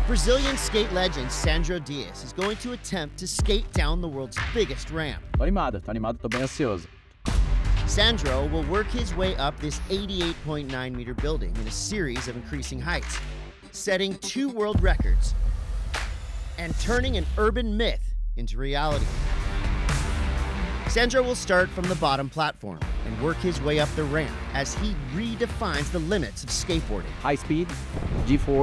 Brazilian skate legend Sandro Dias is going to attempt to skate down the world's biggest ramp. Tô animado, tô bem ansioso. Sandro will work his way up this 88.9 meter building in a series of increasing heights, setting 2 world records and turning an urban myth into reality. Sandro will start from the bottom platform and work his way up the ramp as he redefines the limits of skateboarding. High speed, G4,